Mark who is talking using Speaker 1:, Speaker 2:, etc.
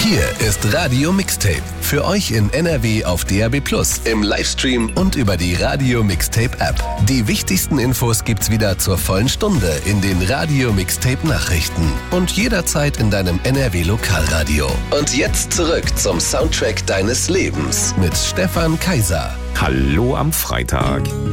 Speaker 1: Hier ist Radio Mixtape. Für euch in NRW auf DAB+, im Livestream und über die Radio Mixtape App. Die wichtigsten Infos gibt's wieder zur vollen Stunde in den Radio Mixtape Nachrichten und jederzeit in deinem NRW Lokalradio. Und jetzt zurück zum Soundtrack deines Lebens mit Stefan Kaiser.
Speaker 2: Hallo am Freitag.